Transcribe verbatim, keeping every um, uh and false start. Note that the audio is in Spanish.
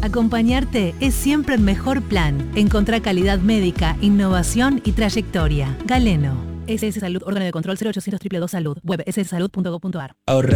Acompañarte es siempre el mejor plan. Encontrá calidad médica, innovación y trayectoria. Galeno. S S Salud, órgano de control cero ochocientos dos dos dos Salud. Web s s salud punto gov punto ar. Ahorrar